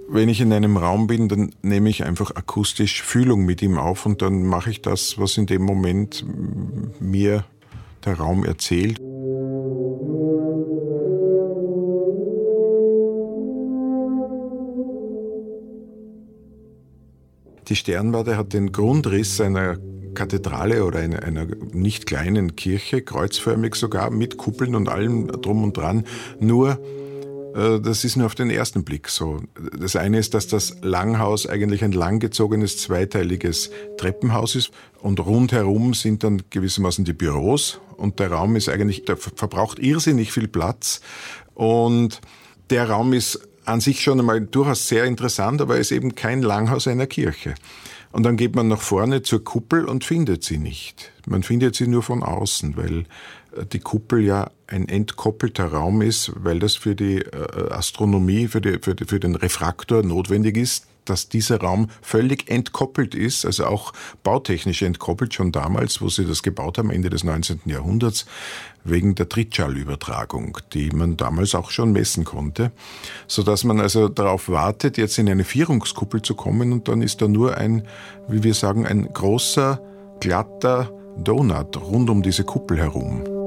wenn ich in einem Raum bin, dann nehme ich einfach akustisch Fühlung mit ihm auf und dann mache ich das, was in dem Moment mir der Raum erzählt. Die Sternwarte hat den Grundriss einer Kathedrale oder einer nicht kleinen Kirche, kreuzförmig sogar, mit Kuppeln und allem drum und dran. Nur, das ist nur auf den ersten Blick so. Das eine ist, dass das Langhaus eigentlich ein langgezogenes, zweiteiliges Treppenhaus ist und rundherum sind dann gewissermaßen die Büros und der Raum ist eigentlich, der verbraucht irrsinnig viel Platz und der Raum ist an sich schon einmal durchaus sehr interessant, aber er ist eben kein Langhaus einer Kirche. Und dann geht man nach vorne zur Kuppel und findet sie nicht. Man findet sie nur von außen, weil die Kuppel ja ein entkoppelter Raum ist, weil das für die Astronomie, für den Refraktor notwendig ist, dass dieser Raum völlig entkoppelt ist, also auch bautechnisch entkoppelt, schon damals, wo sie das gebaut haben, Ende des 19. Jahrhunderts, wegen der Trittschallübertragung, die man damals auch schon messen konnte, sodass man also darauf wartet, jetzt in eine Vierungskuppel zu kommen und dann ist da nur ein, wie wir sagen, ein großer, glatter Donut rund um diese Kuppel herum.